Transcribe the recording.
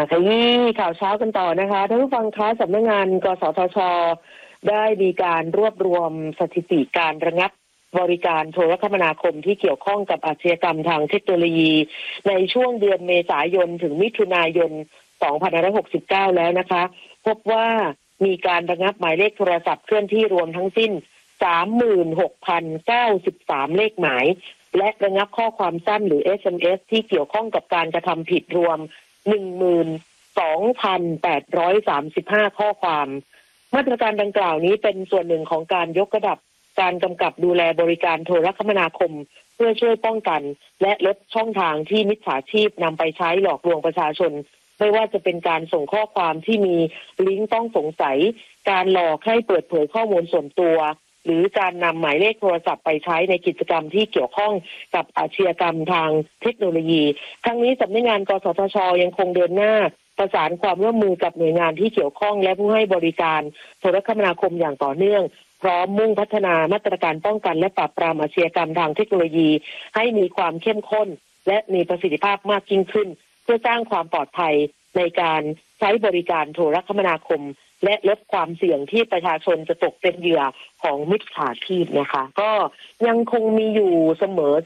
ขยี้ข่าวเช้ากันต่อนะคะท่านผู้ฟังคะสำนักงานกสทช.ได้มีการรวบรวมสถิติการระงับบริการโทรคมนาคมที่เกี่ยวข้องกับอาชญากรรมทางเทคโนโลยีในช่วงเดือนเมษายนถึงมิถุนายน 2569 แล้วนะคะพบว่ามีการระงับหมายเลขโทรศัพท์เคลื่อนที่รวมทั้งสิ้น 36,093 เลขหมายและระงับข้อความสั้นหรือ SMS ที่เกี่ยวข้องกับการกระทำผิดรวม 12,835 ข้อความมาตรการดังกล่าวนี้เป็นส่วนหนึ่งของการยกระดับการกำกับดูแลบริการโทรคมนาคมเพื่อช่วยป้องกันและลดช่องทางที่มิจฉาชีพนำไปใช้หลอกลวงประชาชนไม่ว่าจะเป็นการส่งข้อความที่มีลิงก์ต้องสงสัยการหลอกให้เปิดเผยข้อมูลส่วนตัวหรือการนำหมายเลขโทรศัพท์ไปใช้ในกิจกรรมที่เกี่ยวข้องกับอาชญากรรมทางเทคโนโลยีทั้งนี้สำนักงานกสทช.ยังคงเดินหน้าประสานความร่วมมือกับหน่วยงานที่เกี่ยวข้องและผู้ให้บริการโทรคมนาคมอย่างต่อเนื่องพร้อมมุ่งพัฒนามาตรการป้องกันและปราบปรามอาชญากรรมทางเทคโนโลยีให้มีความเข้มข้นและมีประสิทธิภาพมากยิ่งขึ้นเพื่อสร้างความปลอดภัยในการใช้บริการโทรคมนาคมและลดความเสี่ยงที่ประชาชนจะตกเป็นเหยื่อของมิจฉาชีพนะคะก็ยังคงมีอยู่เสมอ